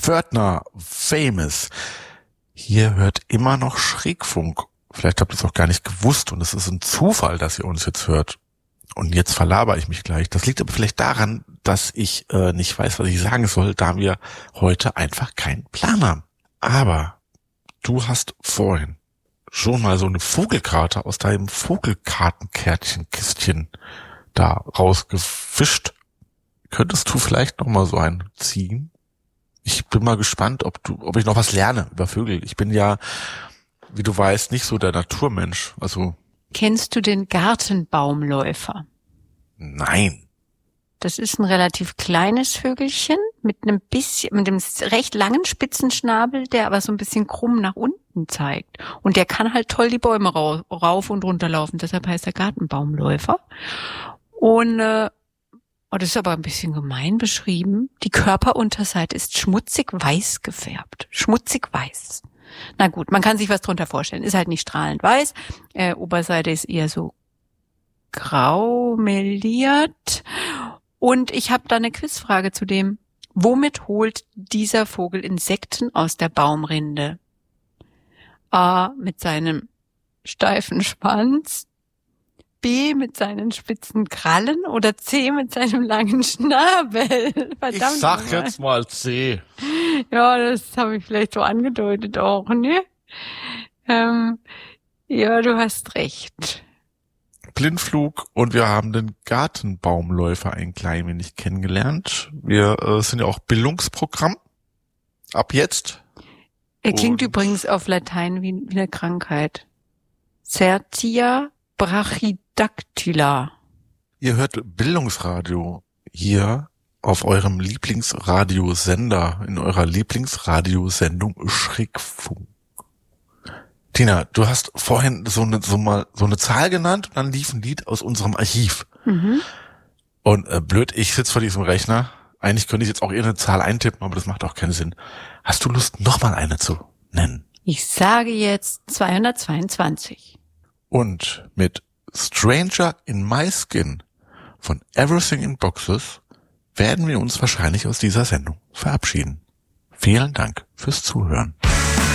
Pförtner, famous. Hier hört immer noch Schrägfunk. Vielleicht habt ihr es auch gar nicht gewusst und es ist ein Zufall, dass ihr uns jetzt hört. Und jetzt verlabere ich mich gleich. Das liegt aber vielleicht daran, dass ich nicht weiß, was ich sagen soll, da wir heute einfach keinen Plan haben. Aber du hast vorhin schon mal so eine Vogelkarte aus deinem Vogelkartenkärtchenkistchen da rausgefischt. Könntest du vielleicht noch mal so einen ziehen? Ich bin mal gespannt, ob ich noch was lerne über Vögel. Ich bin ja, wie du weißt, nicht so der Naturmensch. Also kennst du den Gartenbaumläufer? Nein. Das ist ein relativ kleines Vögelchen mit einem recht langen spitzen Schnabel, der aber so ein bisschen krumm nach unten zeigt. Und der kann halt toll die Bäume rauf und runter laufen. Deshalb heißt er Gartenbaumläufer. Und das ist aber ein bisschen gemein beschrieben. Die Körperunterseite ist schmutzig weiß gefärbt. Schmutzig weiß. Na gut, man kann sich was drunter vorstellen. Ist halt nicht strahlend weiß. Oberseite ist eher so grau meliert. Und ich habe da eine Quizfrage zu dem. Womit holt dieser Vogel Insekten aus der Baumrinde? A. Mit seinem steifen Schwanz. B. Mit seinen spitzen Krallen. Oder C. Mit seinem langen Schnabel. Verdammt. Ich sag jetzt mal C. Ja, das habe ich vielleicht so angedeutet auch, ne? Ja, du hast recht. Blindflug und wir haben den Gartenbaumläufer ein klein wenig kennengelernt. Wir sind ja auch Bildungsprogramm. Ab jetzt. Er klingt übrigens auf Latein wie eine Krankheit. Certia brachydactyla. Ihr hört Bildungsradio hier auf eurem Lieblingsradiosender, in eurer Lieblingsradiosendung Schrägfunk. Tina, du hast vorhin so eine Zahl genannt und dann lief ein Lied aus unserem Archiv. Mhm. Und blöd, ich sitze vor diesem Rechner. Eigentlich könnte ich jetzt auch irgendeine Zahl eintippen, aber das macht auch keinen Sinn. Hast du Lust, nochmal eine zu nennen? Ich sage jetzt 222. Und mit Stranger in My Skin von Everything in Boxes werden wir uns wahrscheinlich aus dieser Sendung verabschieden. Vielen Dank fürs Zuhören.